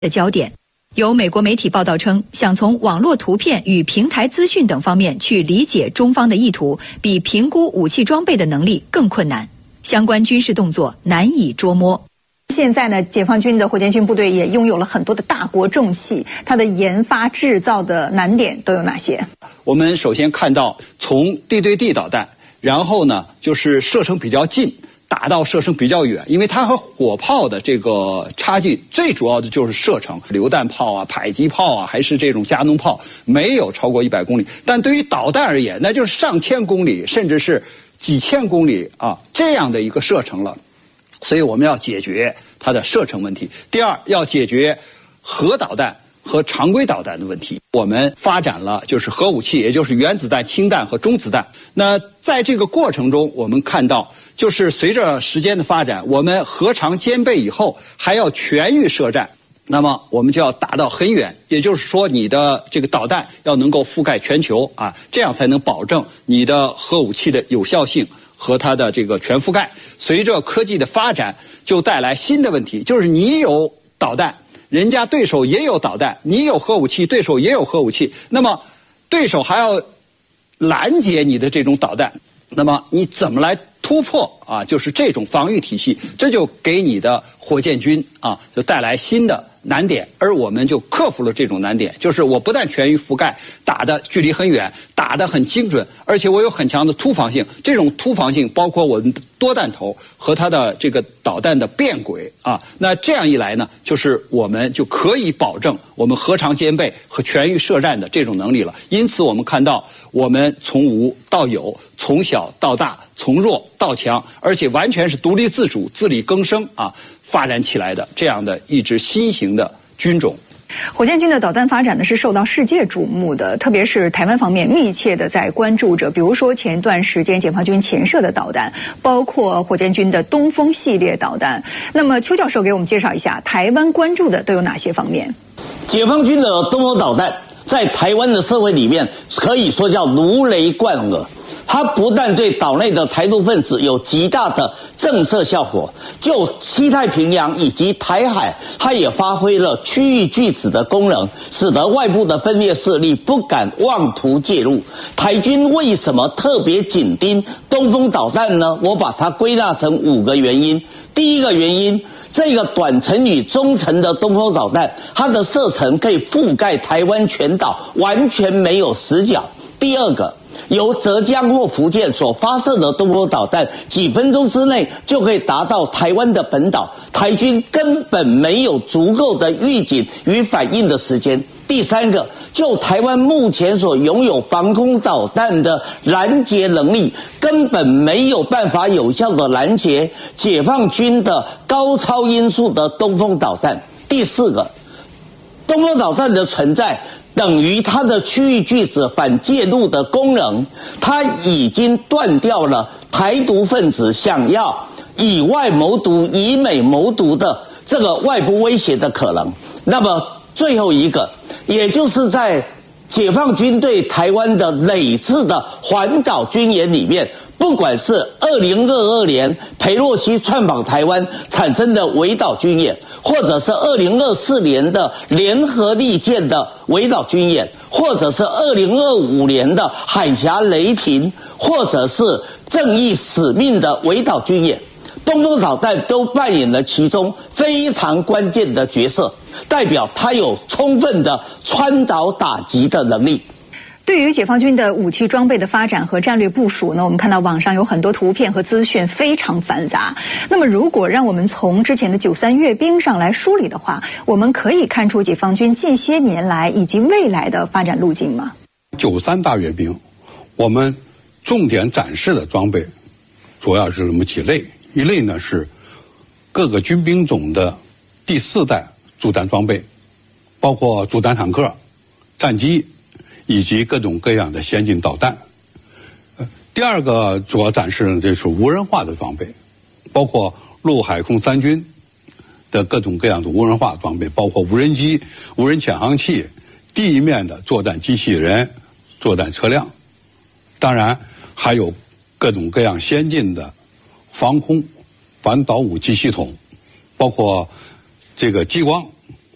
的焦点。有美国媒体报道称，想从网络图片与平台资讯等方面去理解中方的意图，比评估武器装备的能力更困难，相关军事动作难以捉摸。 现在呢，解放军的火箭军部队也拥有了很多的大国重器，它的研发制造的难点都有哪些？ 我们首先看到，从地对地导弹，然后呢就是射程比较近，打到射程比较远，因为它和火炮的这个差距，最主要的就是射程，榴弹炮啊、迫击炮啊，还是这种加农炮，没有超过100公里。但对于导弹而言，那就是上千公里，甚至是几千公里啊这样的一个射程了。所以我们要解决它的射程问题。第二，要解决核导弹和常规导弹的问题。我们发展了就是核武器，也就是原子弹、氢弹和中子弹。那在这个过程中，我们看到，就是随着时间的发展，我们核常兼备以后，还要全域射战。那么我们就要打到很远，也就是说，你的这个导弹要能够覆盖全球啊，这样才能保证你的核武器的有效性和它的这个全覆盖。随着科技的发展，就带来新的问题，就是你有导弹，人家对手也有导弹，你有核武器，对手也有核武器，那么对手还要拦截你的这种导弹，那么你怎么来突破啊？就是这种防御体系，这就给你的火箭军啊，就带来新的难点，而我们就克服了这种难点，就是我不但全域覆盖，打的距离很远，打得很精准，而且我有很强的突防性。这种突防性包括我们的多弹头和它的这个导弹的变轨啊。那这样一来呢，就是我们就可以保证我们核常兼备和全域射战的这种能力了。因此，我们看到我们从无到有，从小到大，从弱到强，而且完全是独立自主、自力更生啊。发展起来的这样的一支新型的军种。 火箭军的导弹发展呢是受到世界瞩目的，特别是台湾方面密切的在关注着。比如说前段时间解放军前射的导弹，包括火箭军的东风系列导弹。那么邱教授给我们介绍一下台湾关注的都有哪些方面？ 解放军的东风导弹在台湾的社会里面可以说叫如雷贯耳。它不但对岛内的台独分子有极大的震慑效果，就西太平洋以及台海，它也发挥了区域拒止的功能，使得外部的分裂势力不敢妄图介入。台军为什么特别紧盯东风导弹呢？我把它归纳成5个原因。第一个原因，这个短程与中程的东风导弹，它的射程可以覆盖台湾全岛，完全没有死角。第二个，由浙江或福建所发射的东风导弹，几分钟之内就可以达到台湾的本岛，台军根本没有足够的预警与反应的时间。第三个，就台湾目前所拥有防空导弹的拦截能力，根本没有办法有效的拦截解放军的高超音速的东风导弹。第四个，东风导弹的存在等于它的区域拒止反介入的功能，它已经断掉了台独分子想要以外谋独、以美谋独的这个外部威胁的可能。那么最后一个，也就是在解放军对台湾的累次的环岛军演里面，不管是2022年裴洛西窜访台湾产生的围岛军演，或者是2024年的联合利剑的围岛军演，或者是2025年的海峡雷霆，或者是正义使命的围岛军演，东风导弹都扮演了其中非常关键的角色，代表它有充分的穿岛打击的能力。 对于解放军的武器装备的发展和战略部署呢，我们看到网上有很多图片和资讯非常繁杂。那么如果让我们从之前的93阅兵上来梳理的话，我们可以看出解放军近些年来以及未来的发展路径吗 ？93大阅兵，我们重点展示的装备主要是这么几类。一类呢是各个军兵种的第4代主战装备，包括主战坦克、战机以及各种各样的先进导弹。第二个主要展示的就是无人化的装备，包括陆海空三军的各种各样的无人化装备，包括无人机、无人潜航器、地面的作战机器人、作战车辆。当然还有各种各样先进的防空反导武器系统，包括这个激光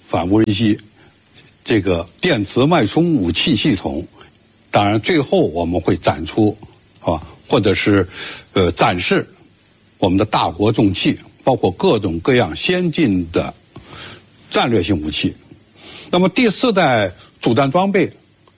反无人机、这个电磁脉冲武器系统，当然最后我们会展出或者是展示我们的大国重器，包括各种各样先进的战略性武器。那么第4代主战装备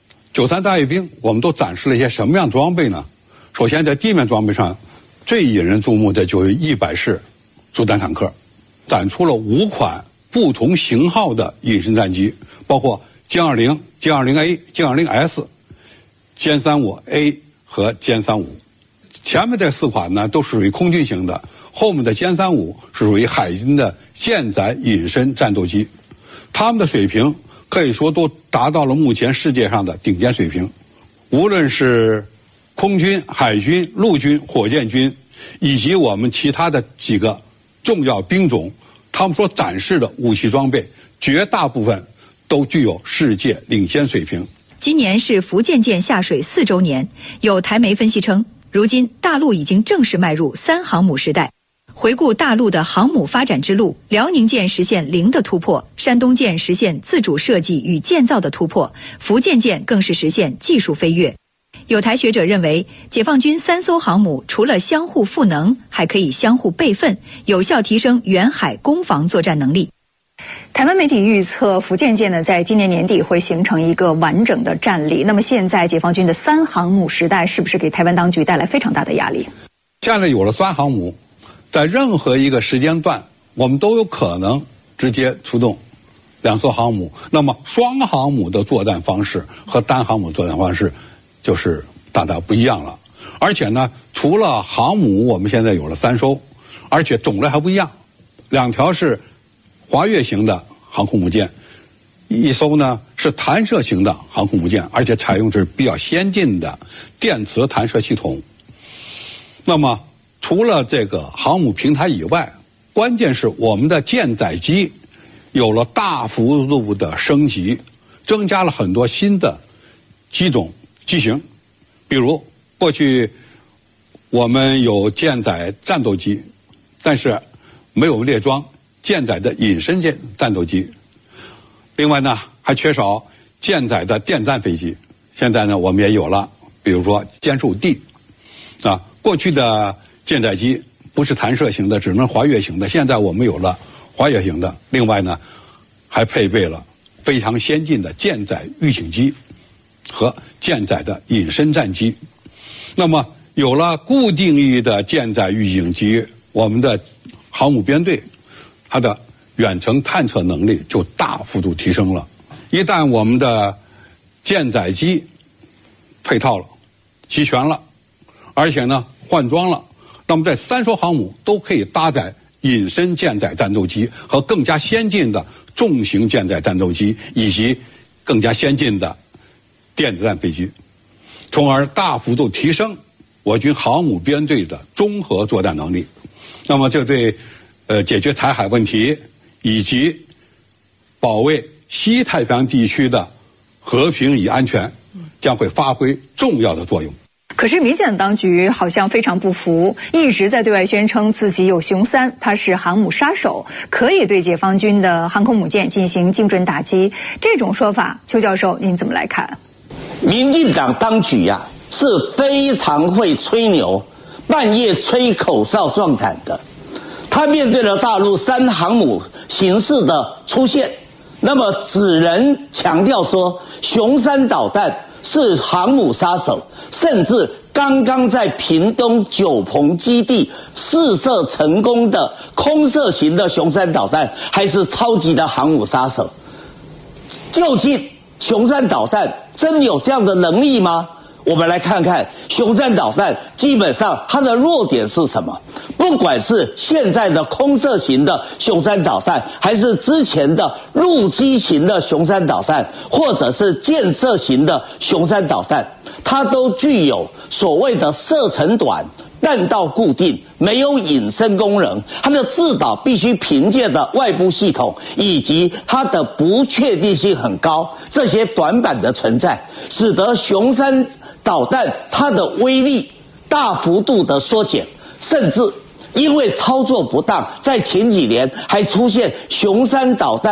93大阅兵，我们都展示了一些什么样装备呢？首先在地面装备上最引人注目的就是100式主战坦克，展出了5款不同型号的隐身战机，包括歼20、歼20A、歼20S、歼35A 和歼35。前面这4款呢都属于空军型的，后面的歼35是属于海军的舰载隐身战斗机，他们的水平可以说都达到了目前世界上的顶尖水平。无论是空军、海军、陆军、火箭军，以及我们其他的几个重要兵种，他们所展示的武器装备，绝大部分都具有世界领先水平。 今年是福建舰下水4周年，有台媒分析称，如今大陆已经正式迈入3航母时代。回顾大陆的航母发展之路，辽宁舰实现0的突破，山东舰实现自主设计与建造的突破，福建舰更是实现技术飞跃。有台学者认为，解放军3艘航母除了相互赋能，还可以相互备份，有效提升远海攻防作战能力。 台湾媒体预测，福建舰呢在今年年底会形成一个完整的战力。那么现在解放军的3航母时代，是不是给台湾当局带来非常大的压力？ 现在有了3航母，在任何一个时间段，我们都有可能直接出动2艘航母。那么双航母的作战方式和单航母作战方式就是大大不一样了。而且呢，除了航母，我们现在有了3艘，而且种类还不一样。2条是滑跃型的航空母舰，1艘呢是弹射型的航空母舰，而且采用是比较先进的电磁弹射系统。那么除了这个航母平台以外，关键是我们的舰载机有了大幅度的升级，增加了很多新的机种机型。比如过去我们有舰载战斗机，但是没有列装舰载的隐身战斗机。另外呢，还缺少舰载的电战飞机。现在呢，我们也有了，比如说歼15D 啊，过去的舰载机不是弹射型的，只能滑跃型的，现在我们有了滑跃型的。另外呢，还配备了非常先进的舰载预警机和舰载的隐身战机。那么有了固定翼的舰载预警机，我们的航母编队它的远程探测能力就大幅度提升了。一旦我们的舰载机配套了、齐全了，而且呢换装了，那么这3艘航母都可以搭载隐身舰载战斗机和更加先进的重型舰载战斗机，以及更加先进的电子战飞机，从而大幅度提升我军航母编队的综合作战能力。那么这对解决台海问题以及保卫西太平洋地区的和平与安全将会发挥重要的作用。 可是民进党当局好像非常不服，一直在对外宣称自己有雄3，它是航母杀手，可以对解放军的航空母舰进行精准打击。这种说法，邱教授您怎么来看？ 民进党当局呀，是非常会吹牛，半夜吹口哨壮胆的。他面对了大陆3航母形势的出现，那么只能强调说，雄3导弹是航母杀手，甚至刚刚在屏东九鹏基地试射成功的空射型的雄3导弹，还是超级的航母杀手。究竟雄3导弹真有这样的能力吗？我们来看看雄3导弹基本上它的弱点是什么。不管是现在的空射型的雄3导弹，还是之前的陆基型的雄3导弹，或者是舰射型的雄3导弹，它都具有所谓的射程短、弹道固定、没有隐身功能，它的制导必须凭借的外部系统，以及它的不确定性很高，这些短板的存在，使得雄3导弹它的威力大幅度的缩减，甚至因为操作不当，在前几年还出现雄3导弹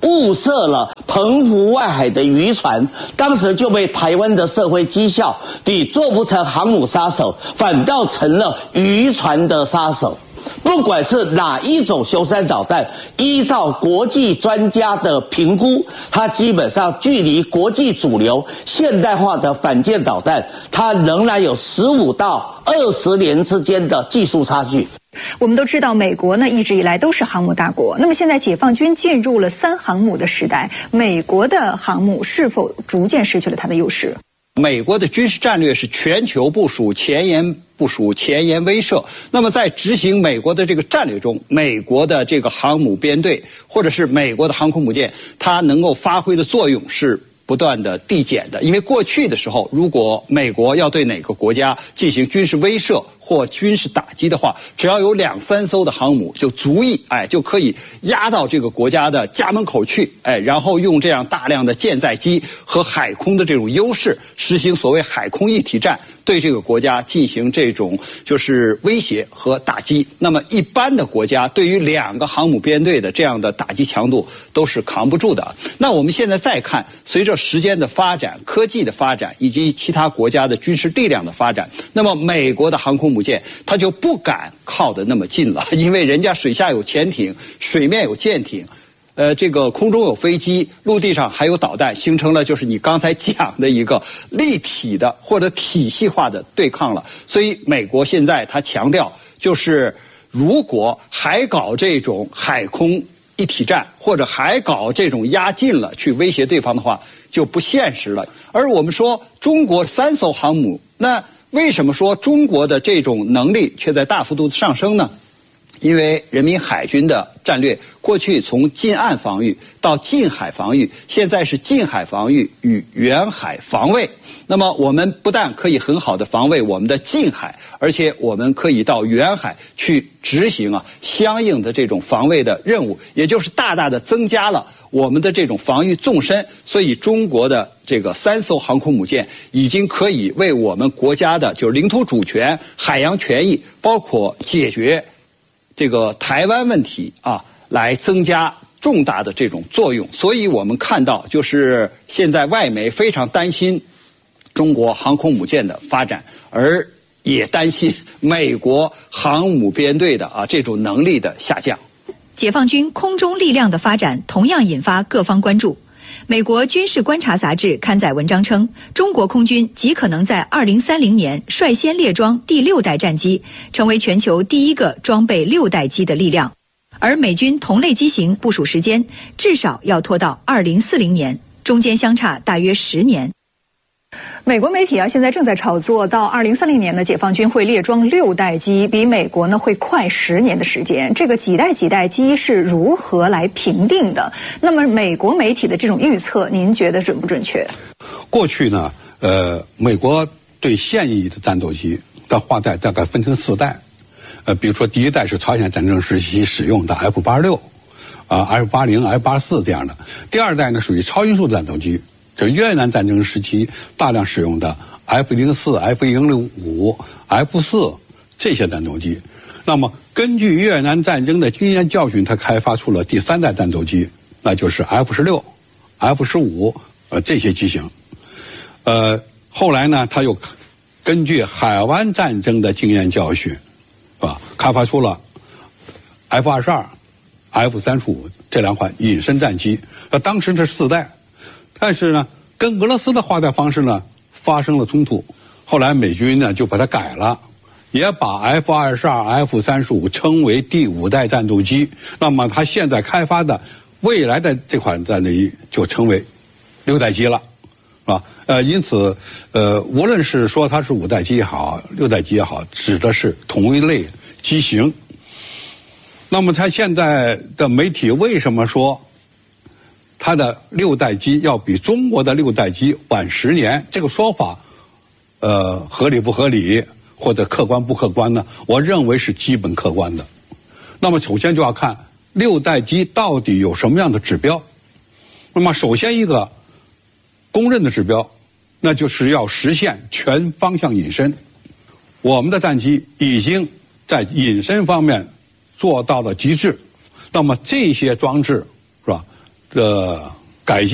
物色了澎湖外海的渔船，当时就被台湾的社会讥笑，你做不成航母杀手，反倒成了渔船的杀手。不管是哪一种雄三导弹，依照国际专家的评估，它基本上距离国际主流现代化的反舰导弹，它仍然有15到20年之间的技术差距。 我们都知道，美国呢一直以来都是航母大国。那么现在解放军进入了3航母的时代，美国的航母是否逐渐失去了它的优势？ 美国的军事战略是全球部署、前沿部署、前沿威慑。那么在执行美国的这个战略中，美国的这个航母编队或者是美国的航空母舰，它能够发挥的作用是不断的递减的。因为过去的时候，如果美国要对哪个国家进行军事威慑或军事打击的话，只要有2、3艘的航母就足以，就可以压到这个国家的家门口去，然后用这样大量的舰载机和海空的这种优势，实行所谓海空一体战，对这个国家进行这种就是威胁和打击。那么一般的国家对于2个航母编队的这样的打击强度都是扛不住的。那我们现在再看，随着时间的发展、科技的发展以及其他国家的军事力量的发展，那么美国的航空母舰它就不敢靠得那么近了，因为人家水下有潜艇，水面有舰艇，这个空中有飞机，陆地上还有导弹，形成了就是你刚才讲的一个立体的或者体系化的对抗了。所以美国现在它强调，就是如果还搞这种海空一体战，或者还搞这种压近了去威胁对方的话，就不现实了。而我们说中国3艘航母，那为什么说中国的这种能力却在大幅度的上升呢？因为人民海军的战略过去从近岸防御到近海防御，现在是近海防御与远海防卫。那么我们不但可以很好的防卫我们的近海，而且我们可以到远海去执行相应的这种防卫的任务，也就是大大的增加了我们的这种防御纵深。所以中国的这个3艘航空母舰已经可以为我们国家的就是领土主权、海洋权益，包括解决这个台湾问题来增加重大的这种作用。所以我们看到，就是现在外媒非常担心中国航空母舰的发展，而也担心美国航母编队的这种能力的下降。 解放军空中力量的发展同样引发各方关注。美国军事观察杂志刊载文章称，中国空军极可能在2030年率先列装第6代战机，成为全球第一个装备6代机的力量。而美军同类机型部署时间至少要拖到2040年，中间相差大约10年。 美国媒体现在正在炒作，到2030年呢，解放军会列装6代机，比美国呢会快10年的时间。这个几代机是如何来评定的？那么美国媒体的这种预测，您觉得准不准确？ 过去呢，美国对现役的战斗机的划代大概分成4代，比如说第1代是朝鲜战争时期使用的 F-86，F-80、F-84这样的。第2代呢属于超音速战斗机。这越南战争时期大量使用的 F-04、F-105、F-4这些战斗机。那么根据越南战争的经验教训，它开发出了第3代战斗机，那就是 F-16、F-15这些机型。后来呢，它又根据海湾战争的经验教训，开发出了 F-22、F-35这2款隐身战机。当时这4代。但是呢，跟俄罗斯的划代方式呢发生了冲突，后来美军呢就把它改了，也把 F-22、F-35称为第5代战斗机。那么它现在开发的未来的这款战斗机就称为6代机了，因此无论是说它是5代机也好，6代机也好，指的是同一类机型。那么它现在的媒体为什么说它的6代机要比中国的6代机晚10年？这个说法，合理不合理，或者客观不客观呢？我认为是基本客观的。那么首先就要看6代机到底有什么样的指标。那么首先一个公认的指标，那就是要实现全方向隐身。我们的战机已经在隐身方面做到了极致。那么这些装置是吧？ 的改进。